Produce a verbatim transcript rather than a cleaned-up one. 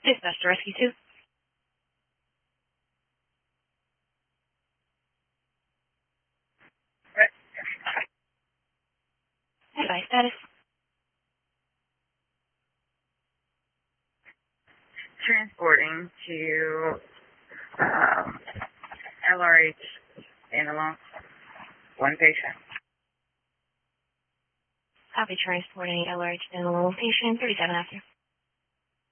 Dispatch to Rescue two. Advice status. Transporting to um, L R H Analog. One patient. Copy, transporting L R H and one patient, thirty-seven after.